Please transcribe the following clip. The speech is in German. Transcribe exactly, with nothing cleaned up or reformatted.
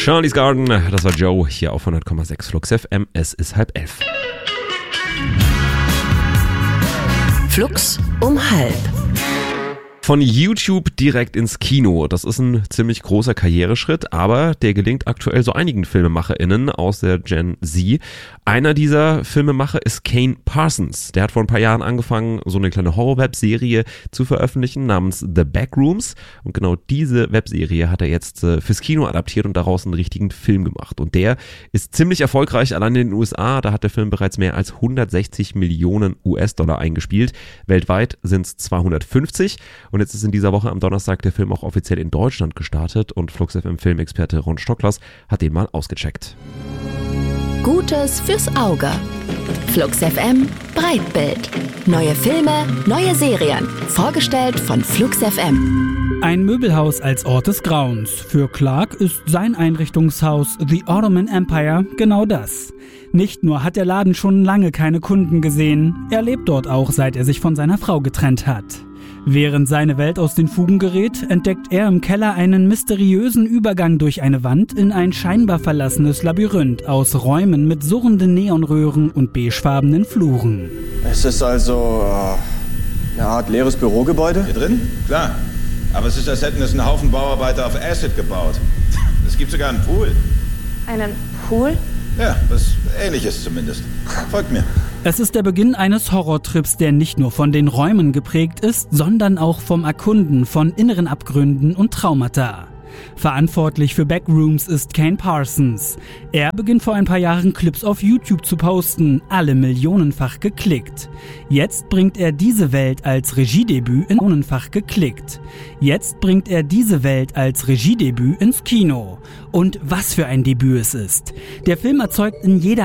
Charlie's Garden, das war Joe hier auf hundert Komma sechs Flux F M. Es ist halb elf. Flux um halb. Von YouTube direkt ins Kino. Das ist ein ziemlich großer Karriereschritt, aber der gelingt aktuell so einigen FilmemacherInnen aus der Gen Z. Einer dieser Filmemacher ist Kane Parsons. Der hat vor ein paar Jahren angefangen, so eine kleine Horror-Webserie zu veröffentlichen namens The Backrooms. Und genau diese Webserie hat er jetzt äh, fürs Kino adaptiert und daraus einen richtigen Film gemacht. Und der ist ziemlich erfolgreich. Allein in den U S A, da hat der Film bereits mehr als hundertsechzig Millionen U S-Dollar eingespielt. Weltweit sind es zweihundertfünfzig. Und jetzt ist in dieser Woche am Donnerstag der Film auch offiziell in Deutschland gestartet und Flux F M-Filmexperte Ron Stocklers hat den mal ausgecheckt. Gutes fürs Auge. Flux F M Breitbild. Neue Filme, neue Serien. Vorgestellt von Flux F M. Ein Möbelhaus als Ort des Grauens. Für Clark ist sein Einrichtungshaus The Ottoman Empire genau das. Nicht nur hat der Laden schon lange keine Kunden gesehen, er lebt dort auch, seit er sich von seiner Frau getrennt hat. Während seine Welt aus den Fugen gerät, entdeckt er im Keller einen mysteriösen Übergang durch eine Wand in ein scheinbar verlassenes Labyrinth aus Räumen mit surrenden Neonröhren und beigefarbenen Fluren. Es ist also äh, eine Art leeres Bürogebäude? Hier drin? Klar. Aber es ist, als hätten es einen Haufen Bauarbeiter auf Acid gebaut. Es gibt sogar einen Pool. Einen Pool? Ja, was Ähnliches zumindest. Folgt mir. Es ist der Beginn eines Horrortrips, der nicht nur von den Räumen geprägt ist, sondern auch vom Erkunden von inneren Abgründen und Traumata. Verantwortlich für Backrooms ist Kane Parsons. Er beginnt vor ein paar Jahren Clips auf YouTube zu posten, alle millionenfach geklickt. Jetzt bringt er diese Welt als Regiedebüt in millionenfach geklickt. Jetzt bringt er diese Welt als Regiedebüt ins Kino. Und was für ein Debüt es ist. Der Film erzeugt in jeder